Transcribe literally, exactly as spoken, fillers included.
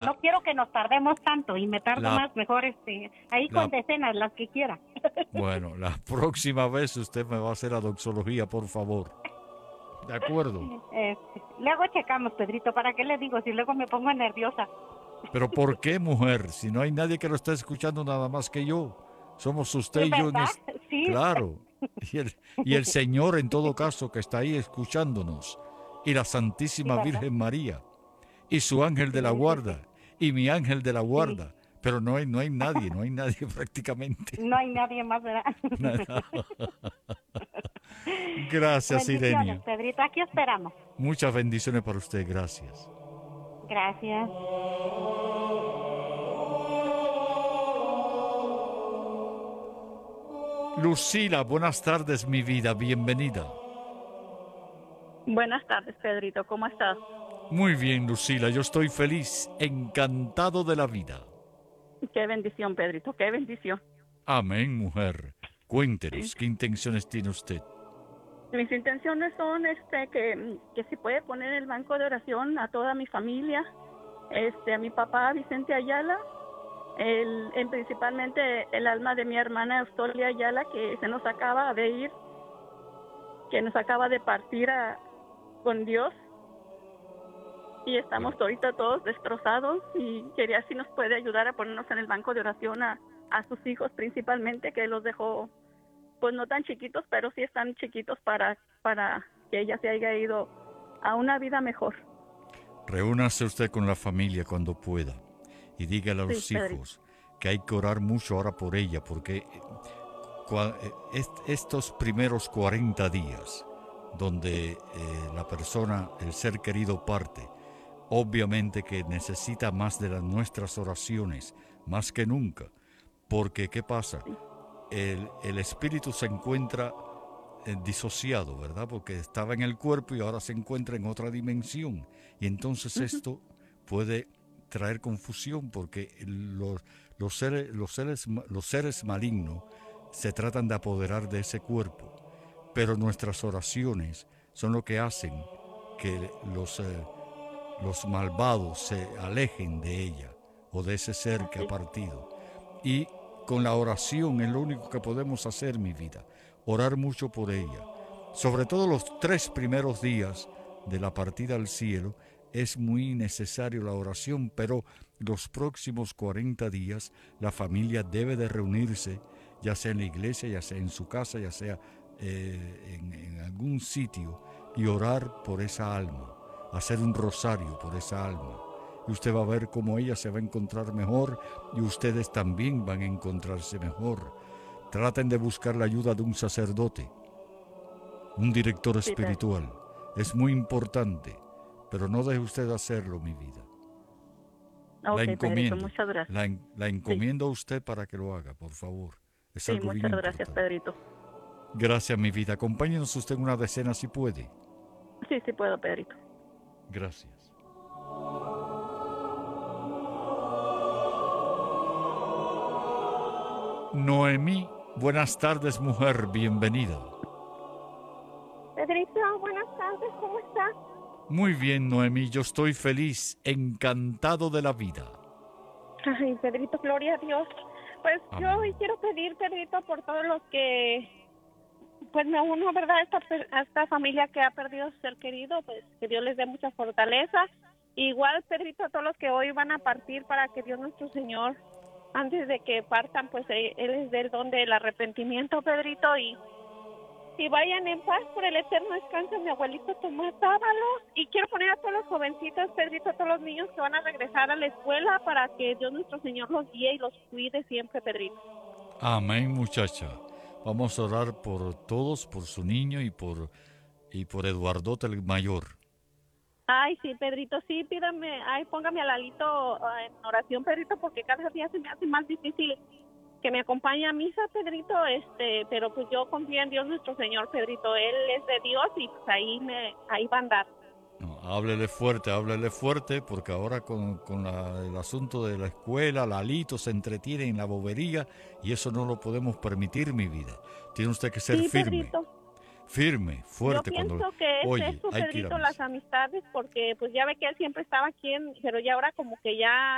no quiero que nos tardemos tanto y me tardo la, más, mejor este, ahí la, con decenas, las que quiera. bueno, la próxima vez usted me va a hacer la doxología, por favor. ¿De acuerdo? Este, luego checamos, Pedrito, ¿para qué le digo si luego me pongo nerviosa? Pero ¿por qué, mujer? Si no hay nadie que lo esté escuchando nada más que yo. Somos usted ¿Es y yo en verdad? este... Sí. Claro. Y el, y el Señor en todo caso que está ahí escuchándonos. Y la Sí, Santísima ¿verdad? Virgen María. Y su ángel de la Sí, sí, sí. guarda. Y mi ángel de la Sí. guarda. Pero no hay, no hay nadie, no hay nadie prácticamente. No hay nadie más, ¿verdad? Nada. Gracias, Bendiciones, Irenia. Pedrito, aquí esperamos. Muchas bendiciones para usted, gracias. Gracias. Lucila, buenas tardes, mi vida, bienvenida. Buenas tardes, Pedrito, ¿cómo estás? Muy bien, Lucila, yo estoy feliz, encantado de la vida. Qué bendición, Pedrito, qué bendición. Amén, mujer. Cuéntenos, Sí. ¿qué intenciones tiene usted? Mis intenciones son este que, que se puede poner en el banco de oración a toda mi familia, este a mi papá Vicente Ayala, el, el principalmente el alma de mi hermana Eustolia Ayala, que se nos acaba de ir, que nos acaba de partir a, con Dios. Y estamos ahorita todos destrozados y quería si nos puede ayudar a ponernos en el banco de oración a, a sus hijos principalmente, que los dejó pues no tan chiquitos, pero sí están chiquitos para, para que ella se haya ido a una vida mejor. Reúnase usted con la familia cuando pueda y dígale a Sí, los Pedrito. hijos que hay que orar mucho ahora por ella, porque cua- est- estos primeros cuarenta días donde eh, la persona, el ser querido parte, obviamente que necesita más de las nuestras oraciones, más que nunca, porque ¿qué pasa? Sí. El, el espíritu se encuentra eh, disociado, ¿verdad? Porque estaba en el cuerpo y ahora se encuentra en otra dimensión. Y entonces Ujú. esto puede traer confusión porque los, los, seres, los, seres, los seres malignos se tratan de apoderar de ese cuerpo. Pero nuestras oraciones son lo que hacen que los, eh, los malvados se alejen de ella o de ese ser que ha Así. partido. Y con la oración es lo único que podemos hacer, mi vida. Orar mucho por ella. Sobre todo los tres primeros días de la partida al cielo es muy necesario la oración, pero los próximos cuarenta días la familia debe de reunirse, ya sea en la iglesia, ya sea en su casa, ya sea eh, en, en algún sitio, y orar por esa alma, hacer un rosario por esa alma. Y usted va a ver cómo ella se va a encontrar mejor y ustedes también van a encontrarse mejor. Traten de buscar la ayuda de un sacerdote, un director Sí, Pedrito. espiritual. Es muy importante, pero no deje usted de hacerlo, mi vida. La Ok, Pedrito, encomiendo, muchas gracias. la, en- la Sí, encomiendo a usted para que lo haga, por favor. Es sí, algo bien muchas gracias, importante. Pedrito. Gracias, mi vida. Acompáñenos usted en una decena si puede. Sí, sí puedo, Pedrito. Gracias. Noemí, buenas tardes, mujer, bienvenida. Pedrito, buenas tardes, ¿cómo estás? Muy bien, Noemí, yo estoy feliz, encantado de la vida. Ay, Pedrito, gloria a Dios. Pues yo Amén. hoy quiero pedir, Pedrito, por todos los que, pues me uno, ¿verdad? A esta, per- a esta familia que ha perdido a su ser querido, pues que Dios les dé mucha fortaleza. Igual, Pedrito, a todos los que hoy van a partir para que Dios nuestro Señor, antes de que partan, pues eh, Él les dé el don del arrepentimiento, Pedrito, y y vayan en paz por el eterno descanso de mi abuelito Tomás Dávalos. Y quiero poner a todos los jovencitos, Pedrito, a todos los niños que van a regresar a la escuela para que Dios nuestro Señor los guíe y los cuide siempre, Pedrito. Amén, muchacha. Vamos a orar por todos, por su niño y por, y por Eduardote el mayor. Ay, sí, Pedrito, sí, pídame, ay, póngame al alito ah, en oración, Pedrito, porque cada día se me hace más difícil que me acompañe a misa, Pedrito, este, pero pues yo confío en Dios nuestro Señor, Pedrito, Él es de Dios y pues ahí me, ahí va a andar. No, háblele fuerte, háblele fuerte, porque ahora con, con la- el asunto de la escuela, Lalito se entretiene en la bobería y eso no lo podemos permitir, mi vida. Tiene usted que ser Sí, firme, Pedrito. firme, Yo fuerte pienso cuando... que es Oye, eso, hay que ir a Pedrito, las misa. amistades, porque pues ya ve que él siempre estaba aquí, en- pero ya ahora como que ya